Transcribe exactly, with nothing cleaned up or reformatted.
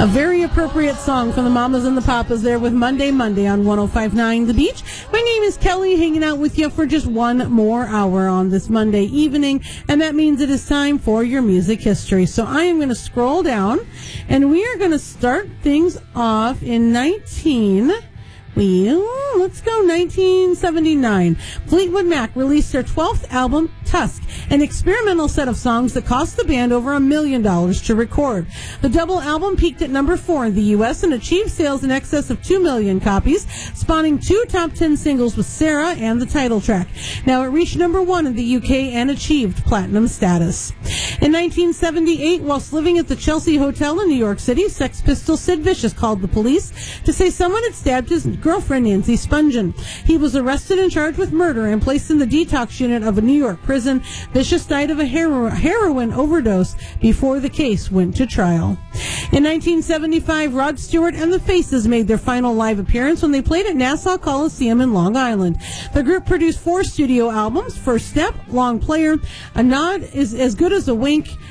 A very appropriate song from the Mamas and the Papas there with Monday Monday on one oh five point nine The Beach. My name is Kelly, hanging out with you for just one more hour on this Monday evening, and that means it is time for your music history. So I am going to scroll down, and we are going to start things off in nineteen... Well, let's go nineteen seventy-nine. Fleetwood Mac released their twelfth album, Tusk, an experimental set of songs that cost the band over a million dollars to record. The double album peaked at number four in the U S and achieved sales in excess of two million copies, spawning two top ten singles with Sarah and the title track. Now, it reached number one in the U K and achieved platinum status. In nineteen seventy-eight, whilst living at the Chelsea Hotel in New York City, Sex Pistols Sid Vicious called the police to say someone had stabbed his girlfriend, Nancy Spungen. He was arrested and charged with murder and placed in the detox unit of a New York prison. Vicious died of a hero- heroin overdose before the case went to trial. In nineteen seventy-five, Rod Stewart and the Faces made their final live appearance when they played at Nassau Coliseum in Long Island. The group produced four studio albums: First Step, Long Player, A Nod is As Good as a Wink,